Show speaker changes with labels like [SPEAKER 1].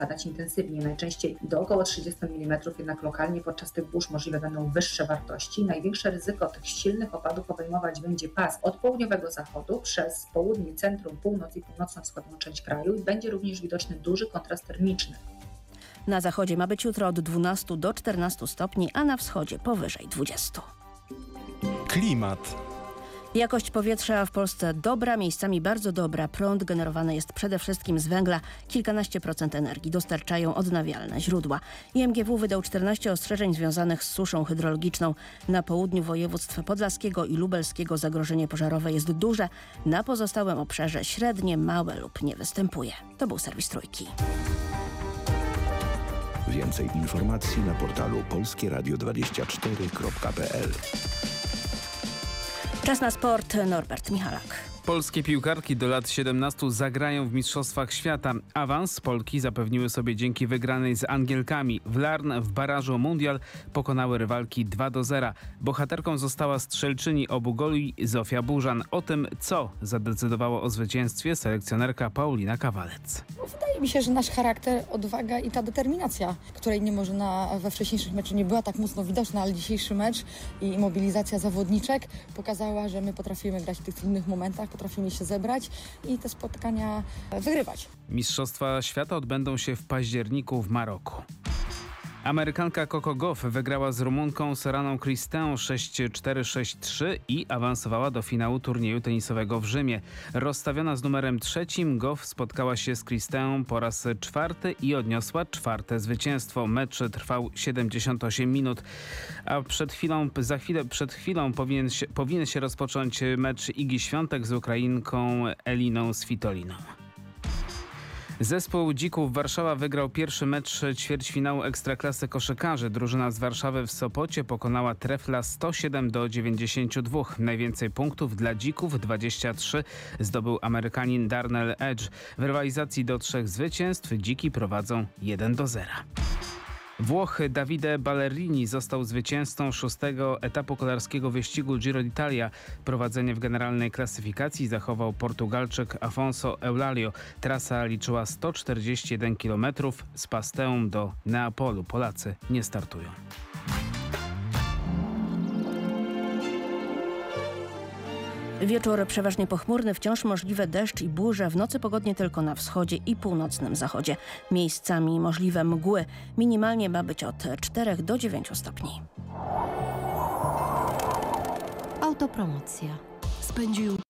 [SPEAKER 1] padać intensywnie, najczęściej do około 30 mm, jednak lokalnie podczas tych burz możliwe będą wyższe wartości. Największe ryzyko tych silnych opadów obejmować będzie pas od południowego zachodu przez południe, centrum, północ i północno-wschodnią część kraju i będzie również widoczny duży kontrast termiczny.
[SPEAKER 2] Na zachodzie ma być jutro od 12 do 14 stopni, a na wschodzie powyżej 20.
[SPEAKER 3] Klimat.
[SPEAKER 2] Jakość powietrza w Polsce dobra, miejscami bardzo dobra. Prąd generowany jest przede wszystkim z węgla. Kilkanaście procent energii dostarczają odnawialne źródła. IMGW wydał 14 ostrzeżeń związanych z suszą hydrologiczną. Na południu województw podlaskiego i lubelskiego zagrożenie pożarowe jest duże. Na pozostałym obszarze średnie, małe lub nie występuje. To był serwis Trójki.
[SPEAKER 4] Więcej informacji na portalu polskieradio24.pl.
[SPEAKER 2] Czas na sport. Norbert Michalak.
[SPEAKER 5] Polskie piłkarki do lat 17 zagrają w Mistrzostwach Świata. Awans Polki zapewniły sobie dzięki wygranej z Angielkami. W Larn w barażu o mundial pokonały rywalki 2-0. Bohaterką została strzelczyni obu goli Zofia Burzan. O tym, co zadecydowało o zwycięstwie, selekcjonerka Paulina Kawalec.
[SPEAKER 6] Wydaje mi się, że nasz charakter, odwaga i ta determinacja, której nie może we wcześniejszych meczach nie była tak mocno widoczna, ale dzisiejszy mecz i mobilizacja zawodniczek pokazała, że my potrafimy grać w tych trudnych momentach, potrafimy się zebrać i te spotkania wygrywać.
[SPEAKER 5] Mistrzostwa Świata odbędą się w październiku w Maroku. Amerykanka Coco Gauff wygrała z Rumunką Soraną Cristão 6-4, 6-3 i awansowała do finału turnieju tenisowego w Rzymie. Rozstawiona z numerem 3, Gauff spotkała się z Cristão po raz 4 i odniosła 4. zwycięstwo. Mecz trwał 78 minut, a przed chwilą powinien się rozpocząć mecz Igi Świątek z Ukrainką Eliną Svitoliną. Zespół Dzików Warszawa wygrał pierwszy mecz ćwierćfinału Ekstraklasy koszykarzy. Drużyna z Warszawy w Sopocie pokonała Trefla 107-92. Najwięcej punktów dla Dzików, 23, zdobył Amerykanin Darnell Edge. W rywalizacji do 3 zwycięstw Dziki prowadzą 1-0. Włoch Davide Ballerini został zwycięzcą 6. etapu kolarskiego wyścigu Giro d'Italia. Prowadzenie w generalnej klasyfikacji zachował Portugalczyk Afonso Eulalio. Trasa liczyła 141 km. Z Pasteum do Neapolu Polacy nie startują.
[SPEAKER 2] Wieczór przeważnie pochmurny, wciąż możliwe deszcz i burze. W nocy pogodnie tylko na wschodzie i północnym zachodzie. Miejscami możliwe mgły. Minimalnie ma być od 4 do 9 stopni.
[SPEAKER 7] Autopromocja. Spędził